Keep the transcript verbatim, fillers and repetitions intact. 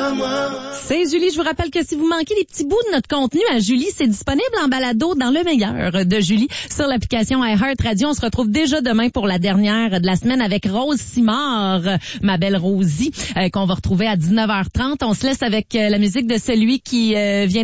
C'est Julie. Je vous rappelle que si vous manquez des petits bouts de notre contenu à Julie, c'est disponible en balado dans le meilleur de Julie sur l'application iHeartRadio. On se retrouve déjà demain pour la dernière de la semaine avec Rose Simard, ma belle Rosie, euh, qu'on va retrouver à dix-neuf heures trente. On se laisse avec euh, la musique de celui qui euh, vient